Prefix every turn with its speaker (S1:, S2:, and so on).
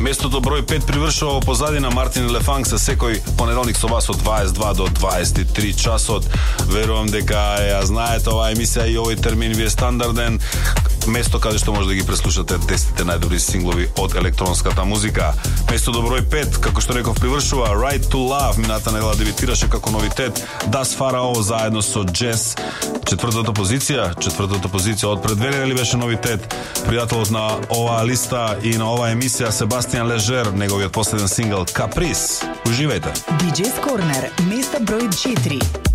S1: Местото број 5 привршува позадина Мартин Лефанг се секој понеделник со вас од 22 до 23 часот. Верувам дека ја знаете оваа емисија и овој термин ви е стандарден. Место каде што може да ги преслушате 10 најдобри синглови од електронската музика. Местото број 5, како што реков, привршува Right to Love, мината недела дебютираше како новитет Das Фарао заедно со Джес. Четвртата позиција од пред 2 недели беше новитет. Пријателот на оваа листа и на оваа емисија Себастијан Лежер, неговиот последен сингл Каприс. Уживајте.
S2: DJ's Corner, место број 4.